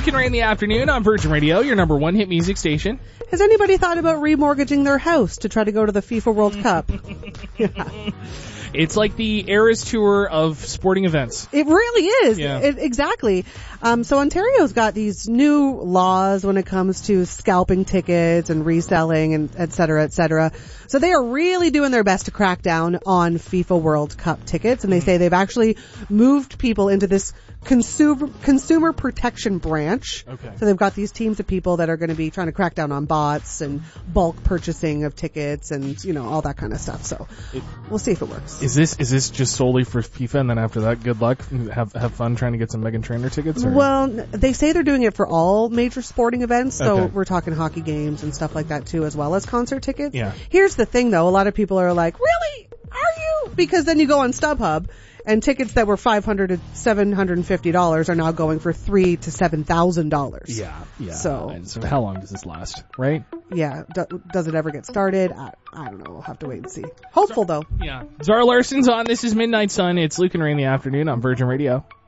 Luke and Ray in the afternoon on Virgin Radio, your number one hit music station. Has anybody thought about remortgaging their house to try to go to the FIFA World Cup? Yeah. It's like the Eras Tour of sporting events. It really is. Yeah. Exactly. So Ontario's got these new laws when it comes to scalping tickets and reselling and et cetera, et cetera. So they are really doing their best to crack down on FIFA World Cup tickets. And they say they've actually moved people into this consumer protection branch. Okay. So they've got these teams of people that are going to be trying to crack down on bots and bulk purchasing of tickets and, you know, all that kind of stuff. So we'll see if it works. Is this just solely for FIFA, and then after that, good luck? Have fun trying to get some Meghan Trainor tickets? Or? Well, they say they're doing it for all major sporting events, so Okay. we're talking hockey games and stuff like that too, as well as concert tickets. Yeah. Here's the thing though, a lot of people are like, really? Are you? Because then you go on StubHub, and tickets that were $500 to $750 are now going for $3,000 to $7,000. Yeah. So And so how long does this last, right? yeah, does it ever get started? I don't know. We'll have to wait and see. Hopeful though. Yeah. Zara Larson's on. This is Midnight Sun. It's Luke and Ray in the afternoon on Virgin Radio.